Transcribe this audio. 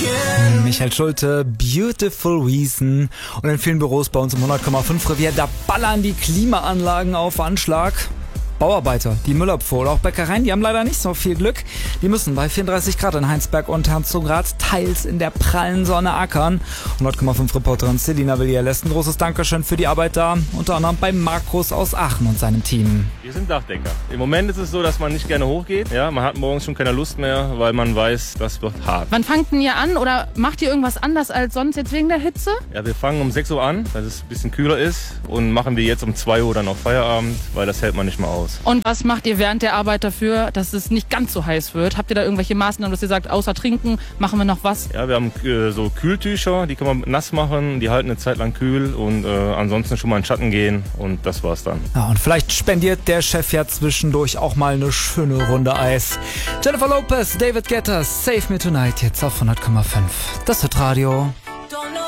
Michael Schulte, Beautiful Reason. Und in vielen Büros bei uns im 100,5 Revier, da ballern die Klimaanlagen auf Anschlag. Bauarbeiter, die Müllabfuhr oder auch Bäckereien, die haben leider nicht so viel Glück. Die müssen bei 34 Grad in Heinsberg und Herzogenrath teils in der prallen Sonne ackern. 100,5 Reporterin Selina Villiers lässt ein großes Dankeschön für die Arbeit da, unter anderem bei Markus aus Aachen und seinem Team. Wir sind Dachdecker. Im Moment ist es so, dass man nicht gerne hochgeht. Ja, man hat morgens schon keine Lust mehr, weil man weiß, das wird hart. Wann fangt denn ihr an oder macht ihr irgendwas anders als sonst jetzt wegen der Hitze? Ja, wir fangen um 6 Uhr an, dass es ein bisschen kühler ist, und machen wir jetzt um 2 Uhr dann noch Feierabend, weil das hält man nicht mehr aus. Und was macht ihr während der Arbeit dafür, dass es nicht ganz so heiß wird? Habt ihr da irgendwelche Maßnahmen, dass ihr sagt, außer trinken, machen wir noch was? Ja, wir haben so Kühltücher, die kann man nass machen, die halten eine Zeit lang kühl, und ansonsten schon mal in den Schatten gehen, und das war's dann. Ja, und vielleicht spendiert der Chef ja zwischendurch auch mal eine schöne Runde Eis. Jennifer Lopez, David Guetta, Save Me Tonight, jetzt auf 100,5. Das Hitradio.